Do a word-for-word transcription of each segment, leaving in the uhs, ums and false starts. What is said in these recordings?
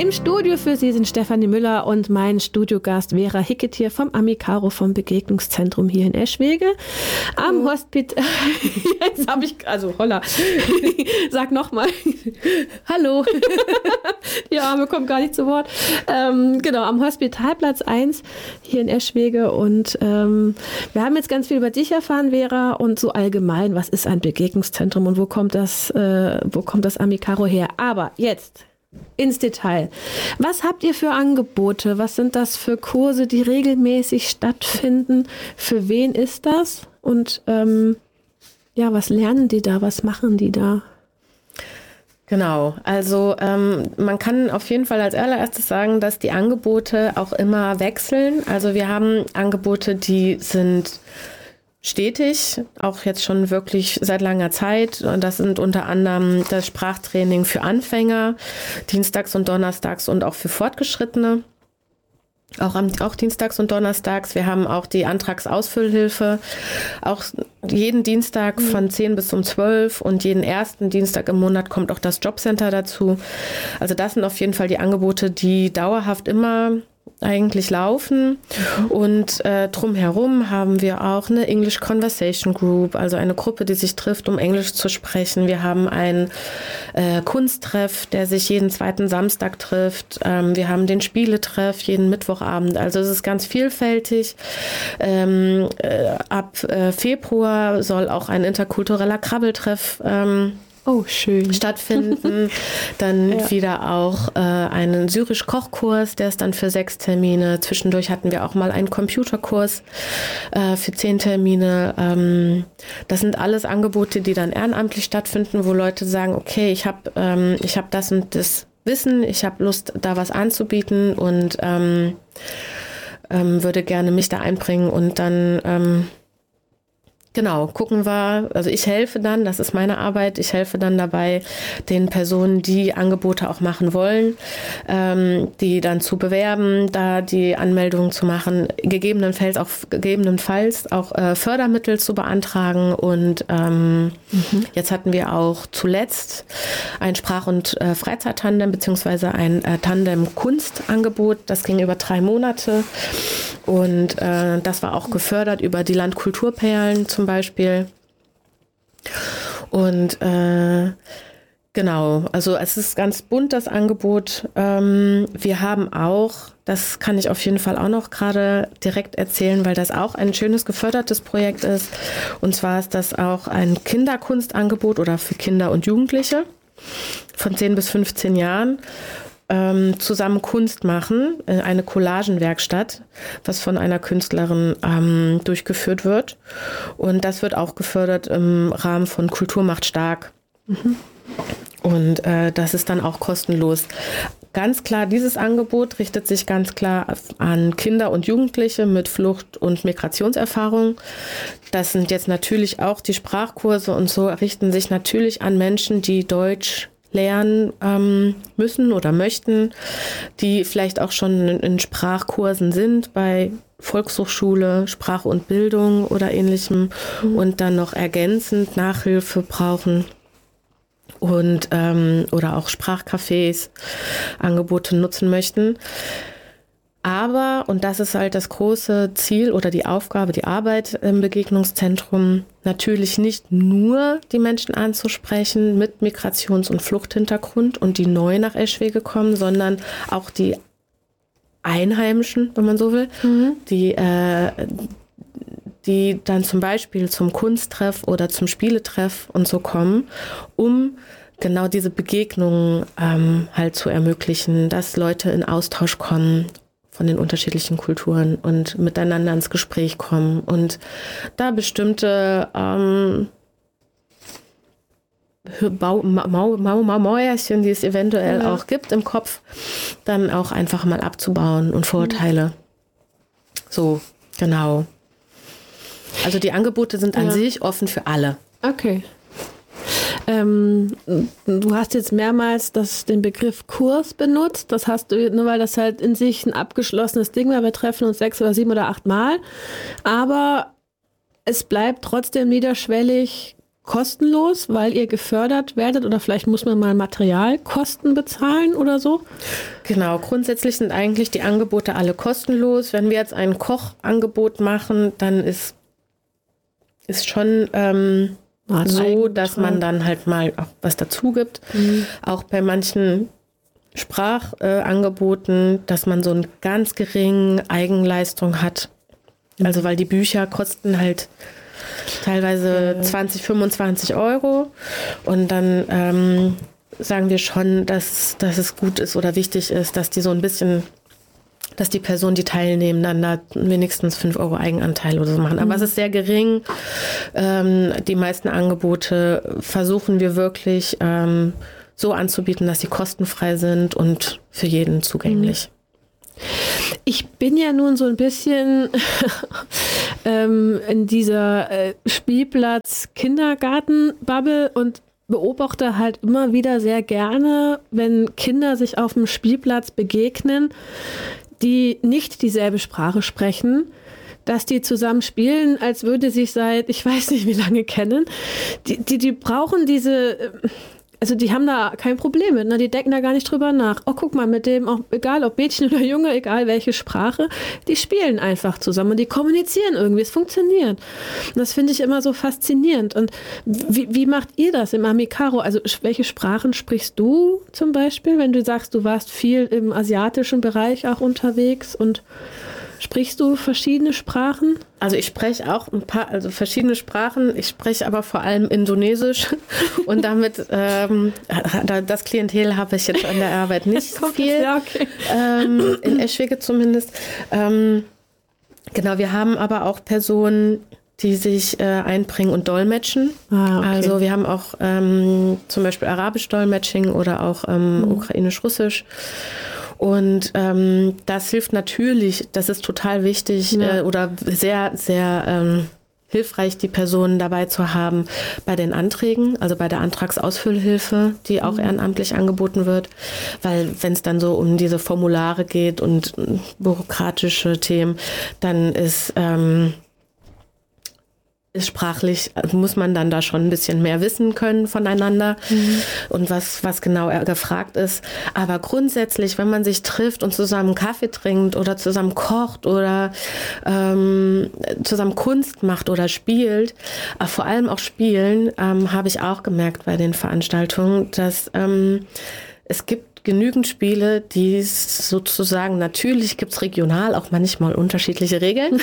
Im Studio für Sie sind Stefanie Müller und mein Studiogast Vera Hicketier vom Amicaro vom Begegnungszentrum hier in Eschwege. Am oh. Hospital. Jetzt habe ich, also holla. Sag nochmal. Hallo. Die Arme kommt gar nicht zu Wort. Ähm, genau, am Hospitalplatz eins hier in Eschwege. Und ähm, wir haben jetzt ganz viel über dich erfahren, Vera, und so allgemein, was ist ein Begegnungszentrum und wo kommt das, äh, wo kommt das Amicaro her? Aber jetzt ins Detail. Was habt ihr für Angebote? Was sind das für Kurse, die regelmäßig stattfinden? Für wen ist das? Und ähm, ja, was lernen die da? Was machen die da? Genau, also ähm, man kann auf jeden Fall als allererstes sagen, dass die Angebote auch immer wechseln. Also wir haben Angebote, die sind stetig, auch jetzt schon wirklich seit langer Zeit. Und das sind unter anderem das Sprachtraining für Anfänger, dienstags und donnerstags und auch für Fortgeschrittene. Auch, am, auch dienstags und donnerstags. Wir haben auch die Antragsausfüllhilfe, auch jeden Dienstag von zehn bis um zwölf und jeden ersten Dienstag im Monat kommt auch das Jobcenter dazu. Also das sind auf jeden Fall die Angebote, die dauerhaft immer eigentlich laufen. Mhm. Und äh, drumherum haben wir auch eine English Conversation Group, also eine Gruppe, die sich trifft, um Englisch zu sprechen. Wir haben einen äh, Kunsttreff, der sich jeden zweiten Samstag trifft. Ähm, wir haben den Spieletreff jeden Mittwochabend. Also es ist ganz vielfältig. Ähm, äh, ab äh, Februar soll auch ein interkultureller Krabbeltreff ähm, Oh, schön. stattfinden. Dann ja. wieder auch äh, einen Syrisch-Kochkurs, der ist dann für sechs Termine. Zwischendurch hatten wir auch mal einen Computerkurs äh, für zehn Termine. Ähm, das sind alles Angebote, die dann ehrenamtlich stattfinden, wo Leute sagen, okay, ich habe ähm, ich hab das und das Wissen, ich habe Lust, da was anzubieten und ähm, ähm, würde gerne mich da einbringen und dann ähm, Genau, gucken wir, also ich helfe dann, das ist meine Arbeit, ich helfe dann dabei, den Personen, die Angebote auch machen wollen, ähm, die dann zu bewerben, da die Anmeldungen zu machen, gegebenenfalls auch, gegebenenfalls auch äh, Fördermittel zu beantragen und ähm, mhm. jetzt hatten wir auch zuletzt ein Sprach- und äh, Freizeittandem beziehungsweise ein äh, Tandem-Kunstangebot, das ging über drei Monate und äh, das war auch gefördert über die Landkulturperlen zum Beispiel. Und äh, genau, also es ist ganz bunt, das Angebot. Ähm, wir haben auch, das kann ich auf jeden Fall auch noch gerade direkt erzählen, weil das auch ein schönes gefördertes Projekt ist. Und zwar ist das auch ein Kinderkunstangebot oder für Kinder und Jugendliche von zehn bis fünfzehn Jahren. Ähm, zusammen Kunst machen, äh, eine Collagenwerkstatt, was von einer Künstlerin ähm, durchgeführt wird. Und das wird auch gefördert im Rahmen von Kultur macht stark. Mhm. Und äh, das ist dann auch kostenlos. Ganz klar, dieses Angebot richtet sich ganz klar an Kinder und Jugendliche mit Flucht- und Migrationserfahrung. Das sind jetzt natürlich auch die Sprachkurse und so richten sich natürlich an Menschen, die Deutsch lernen ähm, müssen oder möchten, die vielleicht auch schon in, in Sprachkursen sind bei Volkshochschule, Sprache und Bildung oder ähnlichem mhm. und dann noch ergänzend Nachhilfe brauchen und ähm, oder auch Sprachcafés Angebote nutzen möchten. Aber, und das ist halt das große Ziel oder die Aufgabe, die Arbeit im Begegnungszentrum, natürlich nicht nur die Menschen anzusprechen mit Migrations- und Fluchthintergrund und die neu nach Eschwege kommen, sondern auch die Einheimischen, wenn man so will, mhm. die, äh, die dann zum Beispiel zum Kunsttreff oder zum Spieletreff und so kommen, um genau diese Begegnungen ähm, halt zu ermöglichen, dass Leute in Austausch kommen von den unterschiedlichen Kulturen und miteinander ins Gespräch kommen und da bestimmte ähm, Bau, Mau, Mau, Mau, Mäuerchen, die es eventuell ja. auch gibt im Kopf, dann auch einfach mal abzubauen und Vorurteile. Mhm. So, genau. Also die Angebote sind an ja. sich offen für alle. Okay. Ähm, du hast jetzt mehrmals das, den Begriff Kurs benutzt. Das hast du, nur weil das halt in sich ein abgeschlossenes Ding war. Wir treffen uns sechs oder sieben oder acht Mal. Aber es bleibt trotzdem niederschwellig kostenlos, weil ihr gefördert werdet oder vielleicht muss man mal Materialkosten bezahlen oder so? Genau, grundsätzlich sind eigentlich die Angebote alle kostenlos. Wenn wir jetzt ein Kochangebot machen, dann ist, ist schon ähm, so, dass man dann halt mal auch was dazu gibt. Mhm. Auch bei manchen Sprachangeboten, äh, dass man so eine ganz geringe Eigenleistung hat. Also weil die Bücher kosten halt teilweise ja. zwanzig, fünfundzwanzig Euro und dann ähm, sagen wir schon, dass, dass es gut ist oder wichtig ist, dass die so ein bisschen, dass die Personen, die teilnehmen, dann da wenigstens fünf Euro Eigenanteil oder so machen. Aber mhm. es ist sehr gering. Ähm, die meisten Angebote versuchen wir wirklich ähm, so anzubieten, dass sie kostenfrei sind und für jeden zugänglich. Mhm. Ich bin ja nun so ein bisschen ähm, in dieser äh, Spielplatz-Kindergarten-Bubble und beobachte halt immer wieder sehr gerne, wenn Kinder sich auf dem Spielplatz begegnen, die nicht dieselbe Sprache sprechen, dass die zusammen spielen, als würde sich seit, ich weiß nicht wie lange kennen. Die, die, die brauchen diese... Also die haben da kein Problem mit, ne? Die denken da gar nicht drüber nach. Oh, guck mal, mit dem, auch, egal ob Mädchen oder Junge, egal welche Sprache, die spielen einfach zusammen und die kommunizieren irgendwie, es funktioniert. Und das finde ich immer so faszinierend. Und wie, wie macht ihr das im Amicaro? Also welche Sprachen sprichst du zum Beispiel, wenn du sagst, du warst viel im asiatischen Bereich auch unterwegs und sprichst du verschiedene Sprachen? Also ich spreche auch ein paar, also verschiedene Sprachen. Ich spreche aber vor allem Indonesisch und damit ähm, das Klientel habe ich jetzt an der Arbeit nicht so viel. Ja, okay. ähm, in Eschwege zumindest. Ähm, genau, wir haben aber auch Personen, die sich äh, einbringen und dolmetschen. Ah, okay. Also wir haben auch ähm, zum Beispiel Arabisch-Dolmetsching oder auch ähm, mhm. Ukrainisch-Russisch. Und ähm, das hilft natürlich, das ist total wichtig ja. äh, oder sehr, sehr ähm, hilfreich, die Personen dabei zu haben bei den Anträgen, also bei der Antragsausfüllhilfe, die auch mhm. ehrenamtlich angeboten wird. Weil wenn es dann so um diese Formulare geht und bürokratische Themen, dann ist... Ähm, ist sprachlich, muss man dann da schon ein bisschen mehr wissen können voneinander mhm. und was, was genau gefragt ist. Aber grundsätzlich, wenn man sich trifft und zusammen Kaffee trinkt oder zusammen kocht oder ähm, zusammen Kunst macht oder spielt, aber vor allem auch spielen, ähm, habe ich auch gemerkt bei den Veranstaltungen, dass ähm, es gibt genügend Spiele, die sozusagen, natürlich gibt es regional auch manchmal unterschiedliche Regeln.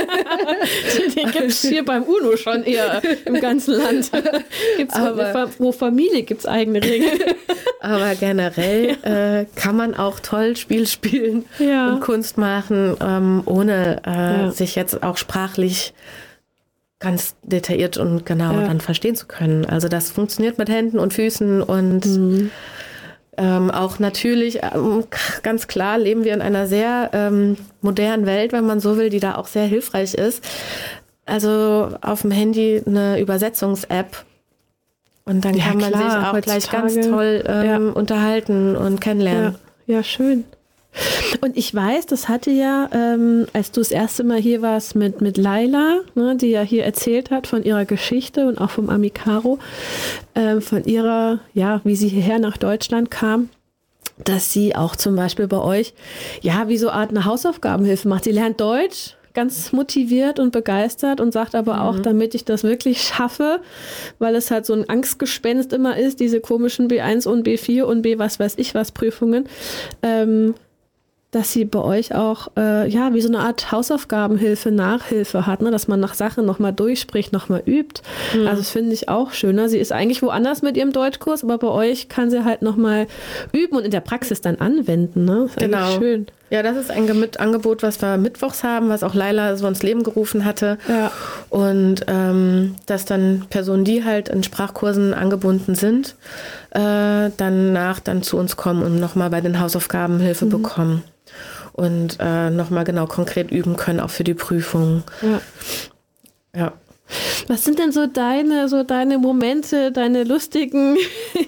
Die gibt es hier beim UNO schon eher im ganzen Land. Gibt's aber, pro Familie gibt es eigene Regeln. Aber generell äh, kann man auch toll Spiel spielen ja. und Kunst machen, ähm, ohne äh, ja. sich jetzt auch sprachlich ganz detailliert und genau ja. dann verstehen zu können. Also das funktioniert mit Händen und Füßen und mhm. Ähm, auch natürlich, ähm, ganz klar, leben wir in einer sehr ähm, modernen Welt, wenn man so will, die da auch sehr hilfreich ist. Also auf dem Handy eine Übersetzungs-App und dann ja, kann man klar, sich auch gleich ganz toll ähm, ja. unterhalten und kennenlernen. Ja, ja, schön. Und ich weiß, das hatte ja, ähm, als du das erste Mal hier warst mit, mit Laila, ne, die ja hier erzählt hat von ihrer Geschichte und auch vom Amicaro, ähm, von ihrer, ja, wie sie hierher nach Deutschland kam, dass sie auch zum Beispiel bei euch, ja, wie so eine Art eine Hausaufgabenhilfe macht. Sie lernt Deutsch, ganz motiviert und begeistert und sagt aber auch, mhm. damit ich das wirklich schaffe, weil es halt so ein Angstgespenst immer ist, diese komischen B eins und B vier und B was weiß ich was Prüfungen, ähm, dass sie bei euch auch, äh, ja, wie so eine Art Hausaufgabenhilfe, Nachhilfe hat, ne? Dass man nach Sachen nochmal durchspricht, nochmal übt. Mhm. Also das finde ich auch schöner. Sie ist eigentlich woanders mit ihrem Deutschkurs, aber bei euch kann sie halt nochmal üben und in der Praxis dann anwenden. Ne? Das ist genau. schön. Ja, das ist ein Angebot, was wir mittwochs haben, was auch Laila so ins Leben gerufen hatte. Ja. Und ähm, dass dann Personen, die halt in Sprachkursen angebunden sind, äh, danach dann zu uns kommen und nochmal bei den Hausaufgaben Hilfe mhm. bekommen. Und äh, nochmal genau konkret üben können, auch für die Prüfung. Ja. ja. Was sind denn so deine, so deine Momente, deine lustigen,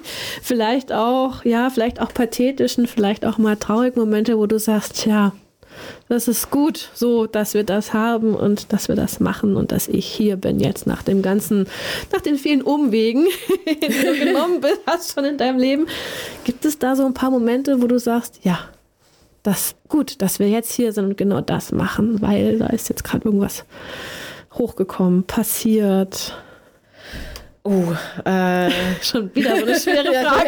vielleicht auch, ja, vielleicht auch pathetischen, vielleicht auch mal traurigen Momente, wo du sagst, ja, das ist gut, so, dass wir das haben und dass wir das machen und dass ich hier bin jetzt nach dem ganzen, nach den vielen Umwegen, die du genommen bist, hast schon in deinem Leben. Gibt es da so ein paar Momente, wo du sagst, ja, das gut, dass wir jetzt hier sind und genau das machen, weil da ist jetzt gerade irgendwas hochgekommen, passiert? Oh, äh, schon wieder so eine schwere Frage.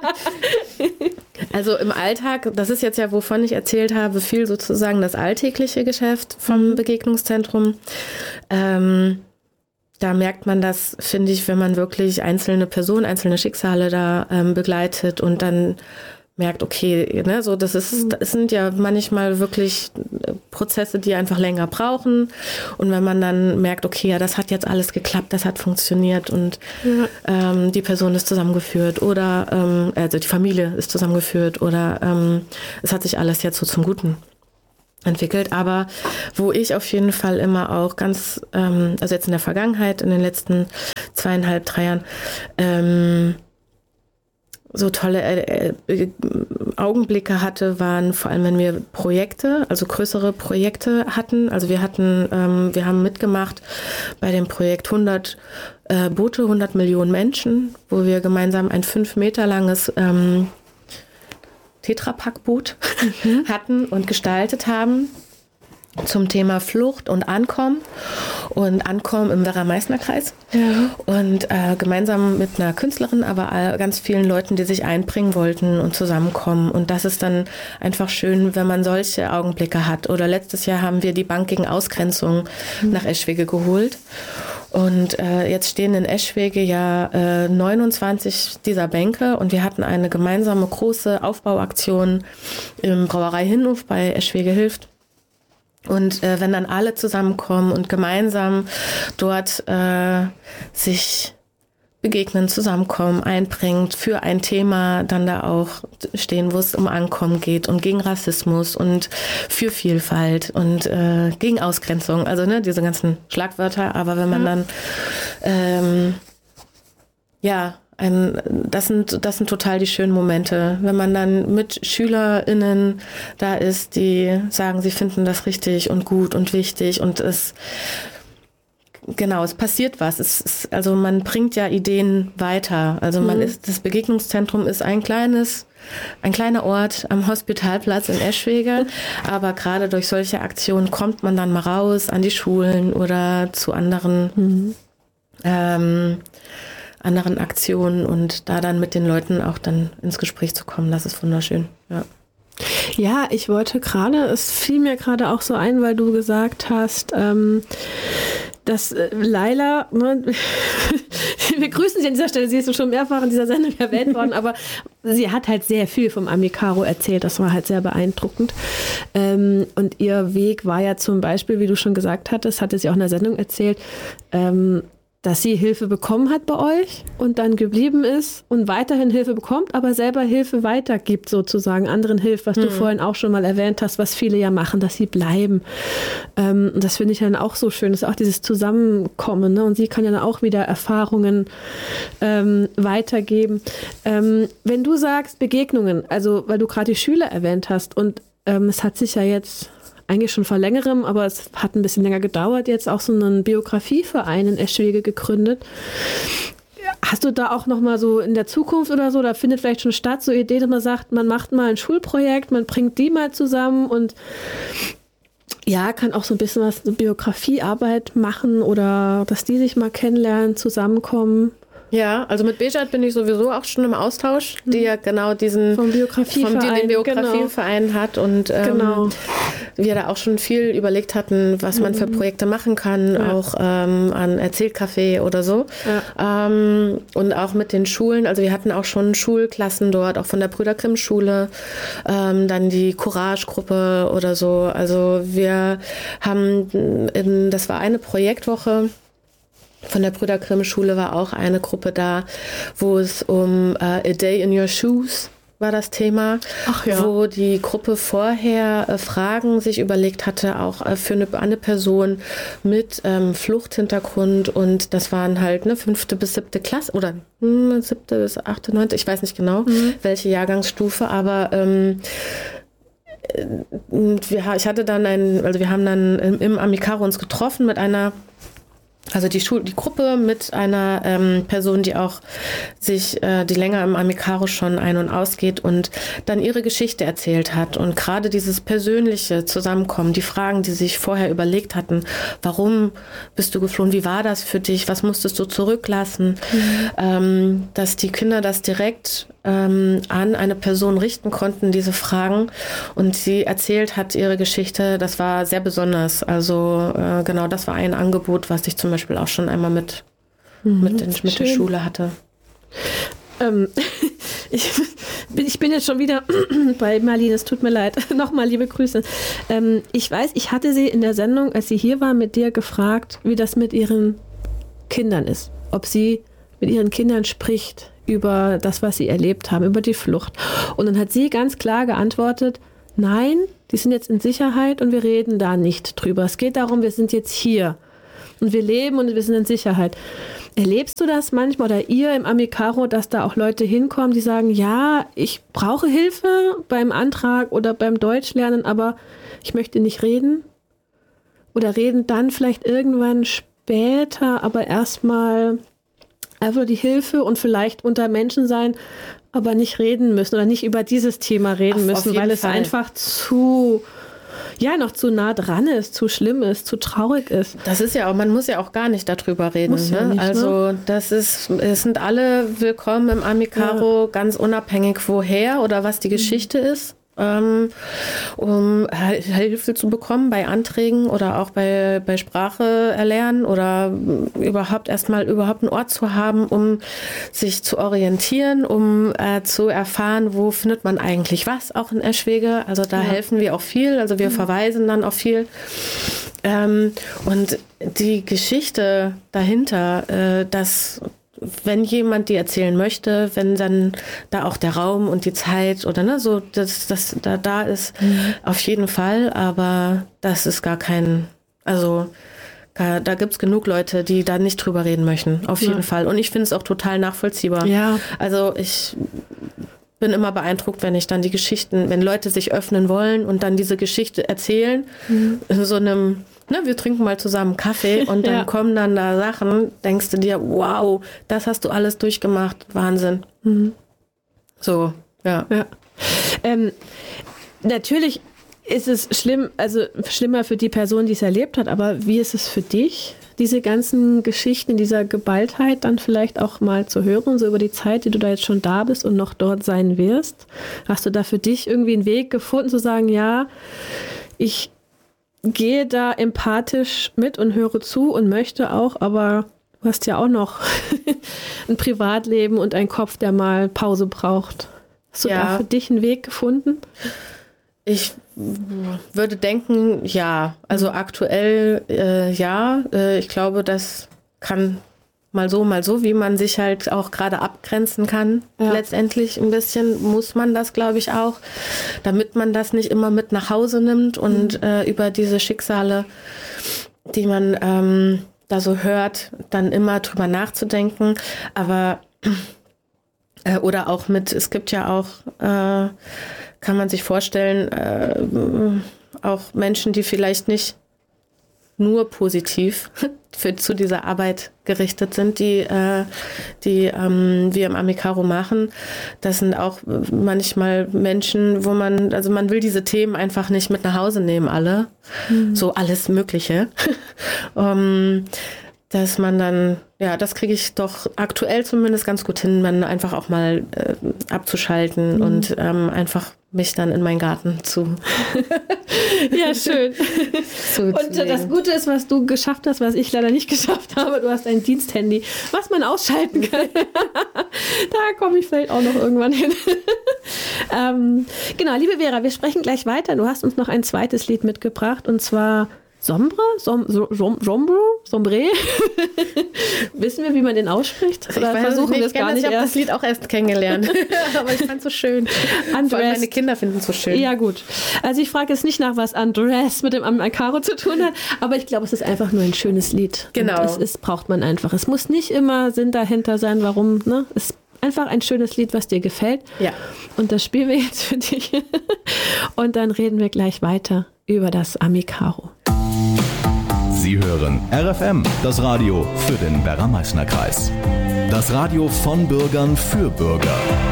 Also im Alltag, das ist jetzt ja, wovon ich erzählt habe, viel sozusagen das alltägliche Geschäft vom Begegnungszentrum. Ähm, da merkt man das, finde ich, wenn man wirklich einzelne Personen, einzelne Schicksale da ähm, begleitet und dann merkt, okay, ne, so das ist, das sind ja manchmal wirklich Prozesse, die einfach länger brauchen. Und wenn man dann merkt, okay, ja, das hat jetzt alles geklappt, das hat funktioniert und ja. ähm, die Person ist zusammengeführt oder ähm, also die Familie ist zusammengeführt oder ähm, es hat sich alles jetzt so zum Guten entwickelt. Aber wo ich auf jeden Fall immer auch ganz, ähm, also jetzt in der Vergangenheit, in den letzten zweieinhalb, drei Jahren, ähm, so tolle äh, äh, Augenblicke hatte, waren vor allem, wenn wir Projekte, also größere Projekte hatten. Also wir hatten, ähm, wir haben mitgemacht bei dem Projekt hundert äh, Boote, hundert Millionen Menschen, wo wir gemeinsam ein fünf Meter langes ähm, Tetrapack-Boot mhm. hatten und gestaltet haben zum Thema Flucht und Ankommen und Ankommen im Werra-Meißner-Kreis. Ja. Und äh, gemeinsam mit einer Künstlerin, aber all, ganz vielen Leuten, die sich einbringen wollten und zusammenkommen. Und das ist dann einfach schön, wenn man solche Augenblicke hat. Oder letztes Jahr haben wir die Bank gegen Ausgrenzung mhm. nach Eschwege geholt. Und äh, jetzt stehen in Eschwege ja äh, neunundzwanzig dieser Bänke und wir hatten eine gemeinsame große Aufbauaktion im Brauerei Hinhof bei Eschwege hilft. Und äh, wenn dann alle zusammenkommen und gemeinsam dort äh, sich begegnen, zusammenkommen, einbringt, für ein Thema dann da auch stehen, wo es um Ankommen geht und gegen Rassismus und für Vielfalt und äh, gegen Ausgrenzung, also ne, diese ganzen Schlagwörter, aber wenn man dann ähm, ja, Ein, das sind, das sind total die schönen Momente, wenn man dann mit SchülerInnen da ist, die sagen, sie finden das richtig und gut und wichtig und es, genau, es passiert was. Es ist, also man bringt ja Ideen weiter. Also man mhm. ist, das Begegnungszentrum ist ein kleines, ein kleiner Ort am Hospitalplatz in Eschwege, aber gerade durch solche Aktionen kommt man dann mal raus an die Schulen oder zu anderen mhm. ähm, anderen Aktionen und da dann mit den Leuten auch dann ins Gespräch zu kommen, das ist wunderschön, ja. Ja, ich wollte gerade, es fiel mir gerade auch so ein, weil du gesagt hast, ähm, dass äh, Laila, ne, wir grüßen sie an dieser Stelle, sie ist schon mehrfach in dieser Sendung erwähnt worden, aber sie hat halt sehr viel vom Amicaro erzählt, das war halt sehr beeindruckend. Ähm, und ihr Weg war ja zum Beispiel, wie du schon gesagt hattest, hatte sie auch in der Sendung erzählt, ähm, dass sie Hilfe bekommen hat bei euch und dann geblieben ist und weiterhin Hilfe bekommt, aber selber Hilfe weitergibt sozusagen, anderen hilft, was mhm. du vorhin auch schon mal erwähnt hast, was viele ja machen, dass sie bleiben. Ähm, das finde ich dann auch so schön, das ist auch dieses Zusammenkommen, ne? Und sie kann ja dann auch wieder Erfahrungen ähm, weitergeben. Ähm, wenn du sagst Begegnungen, also weil du gerade die Schüler erwähnt hast und ähm, es hat sich ja jetzt eigentlich schon vor längerem, aber es hat ein bisschen länger gedauert, jetzt auch so einen Biografieverein in Eschwege gegründet. Hast du da auch nochmal so in der Zukunft oder so, da findet vielleicht schon statt, so Idee, dass man sagt, man macht mal ein Schulprojekt, man bringt die mal zusammen und ja, kann auch so ein bisschen was, eine Biografiearbeit machen oder dass die sich mal kennenlernen, zusammenkommen. Ja, also mit Bejat bin ich sowieso auch schon im Austausch, die ja genau diesen vom Biografieverein, vom, den Biografieverein genau. hat und ähm, genau. wir da auch schon viel überlegt hatten, was man für Projekte machen kann, ja. auch ähm, an Erzählcafé oder so. Ja. Ähm, und auch mit den Schulen, also wir hatten auch schon Schulklassen dort, auch von der Brüder Grimm Schule, ähm, dann die Courage-Gruppe oder so. Also wir haben, in, das war eine Projektwoche, von der Brüder Grimm Schule war auch eine Gruppe da, wo es um uh, A Day in Your Shoes war das Thema, Ach ja. wo die Gruppe vorher äh, Fragen sich überlegt hatte, auch äh, für eine, eine Person mit ähm, Fluchthintergrund und das waren halt eine fünfte bis siebte Klasse oder hm, siebte bis achte, neunte, ich weiß nicht genau, mhm. welche Jahrgangsstufe, aber ähm, wir, ich hatte dann ein, also wir haben dann im, im Amicaro uns getroffen mit einer, also die Schul die Gruppe mit einer ähm, Person, die auch sich, äh, die länger im Amicaro schon ein- und ausgeht und dann ihre Geschichte erzählt hat. Und gerade dieses persönliche Zusammenkommen, die Fragen, die sie sich vorher überlegt hatten, warum bist du geflohen, wie war das für dich, was musstest du zurücklassen, mhm. ähm, dass die Kinder das direkt ähm, an eine Person richten konnten, diese Fragen. Und sie erzählt hat ihre Geschichte, das war sehr besonders. Also äh, genau, das war ein Angebot, was ich zum Beispiel auch schon einmal mit, mhm, mit, in, mit der Schule hatte. Ähm, ich, bin, ich bin jetzt schon wieder bei Marlene, es tut mir leid. Nochmal liebe Grüße. Ähm, ich weiß, ich hatte sie in der Sendung, als sie hier war, mit dir gefragt, wie das mit ihren Kindern ist. Ob sie mit ihren Kindern spricht über das, was sie erlebt haben, über die Flucht. Und dann hat sie ganz klar geantwortet, nein, die sind jetzt in Sicherheit und wir reden da nicht drüber. Es geht darum, wir sind jetzt hier und wir leben und wir sind in Sicherheit. Erlebst du das manchmal oder ihr im Amicaro, dass da auch Leute hinkommen, die sagen, ja, ich brauche Hilfe beim Antrag oder beim Deutschlernen, aber ich möchte nicht reden? Oder reden dann vielleicht irgendwann später, aber erstmal einfach die Hilfe und vielleicht unter Menschen sein, aber nicht reden müssen oder nicht über dieses Thema reden Ach, müssen, weil es Fall. einfach zu, ja, noch zu nah dran ist, zu schlimm ist, zu traurig ist. Das ist ja auch, man muss ja auch gar nicht darüber reden. Muss ja ne? nicht, also ne? das ist, es sind alle willkommen im Amicaro, ja. ganz unabhängig woher oder was die Geschichte mhm. ist. Um Hilfe zu bekommen bei Anträgen oder auch bei, bei Sprache erlernen oder überhaupt erstmal überhaupt einen Ort zu haben, um sich zu orientieren, um äh, zu erfahren, wo findet man eigentlich was, auch in Eschwege. Also da ja. helfen wir auch viel, also wir mhm. verweisen dann auch viel. Ähm, und die Geschichte dahinter, äh, dass wenn jemand die erzählen möchte, wenn dann da auch der Raum und die Zeit oder ne, so, dass das da, da ist, mhm. auf jeden Fall, aber das ist gar kein, also gar, da gibt's genug Leute, die da nicht drüber reden möchten, auf jeden ja. Fall. Und ich finde es auch total nachvollziehbar. Ja. Also ich bin immer beeindruckt, wenn ich dann die Geschichten, wenn Leute sich öffnen wollen und dann diese Geschichte erzählen, mhm. in so einem Ne, wir trinken mal zusammen Kaffee und dann ja. kommen dann da Sachen, denkst du dir, wow, das hast du alles durchgemacht, Wahnsinn. Mhm. So, ja. ja. Ähm, natürlich ist es schlimm, also schlimmer für die Person, die es erlebt hat, aber wie ist es für dich, diese ganzen Geschichten in dieser Geballtheit dann vielleicht auch mal zu hören, so über die Zeit, die du da jetzt schon da bist und noch dort sein wirst? Hast du da für dich irgendwie einen Weg gefunden, zu sagen, ja, ich gehe da empathisch mit und höre zu und möchte auch, aber du hast ja auch noch ein Privatleben und einen Kopf, der mal Pause braucht. Hast du ja. da für dich einen Weg gefunden? Ich würde denken, ja. Also aktuell äh, ja. Äh, ich glaube, das kann mal so, mal so, wie man sich halt auch gerade abgrenzen kann. Ja. Letztendlich ein bisschen muss man das, glaube ich, auch, damit man das nicht immer mit nach Hause nimmt und mhm. äh, über diese Schicksale, die man ähm, da so hört, dann immer drüber nachzudenken. Aber äh, oder auch mit, es gibt ja auch, äh, kann man sich vorstellen, äh, auch Menschen, die vielleicht nicht nur positiv für, zu dieser Arbeit gerichtet sind, die, äh, die ähm, wir im Amicaro machen. Das sind auch manchmal Menschen, wo man, also man will diese Themen einfach nicht mit nach Hause nehmen, alle. Mhm. So alles Mögliche. um, dass man dann, ja, das kriege ich doch aktuell zumindest ganz gut hin, man einfach auch mal äh, abzuschalten mhm. und ähm, einfach mich dann in meinen Garten zu. Ja, schön. zu und zu das Gute ist, was du geschafft hast, was ich leider nicht geschafft habe, du hast ein Diensthandy, was man ausschalten kann. Da komme ich vielleicht auch noch irgendwann hin. ähm, genau, liebe Vera, wir sprechen gleich weiter. Du hast uns noch ein zweites Lied mitgebracht und zwar Sombre? Som, som, sombre? Sombre? Wissen wir, wie man den ausspricht? Oder ich versuchen wir es gar nicht erst? Ich habe erst? das Lied auch erst kennengelernt. Aber ich fand es so schön. Vor allem meine Kinder finden es so schön. Ja, gut. Also ich frage jetzt nicht nach, was Undressed mit dem Amicaro zu tun hat, aber ich glaube, es ist einfach nur ein schönes Lied. Genau. Und es ist, braucht man einfach. Es muss nicht immer Sinn dahinter sein, warum, ne? Es einfach ein schönes Lied, was dir gefällt. Ja. Und das spielen wir jetzt für dich. Und dann reden wir gleich weiter über das Ami-Karo. Sie hören R F M, das Radio für den Werra-Meißner-Kreis. Das Radio von Bürgern für Bürger.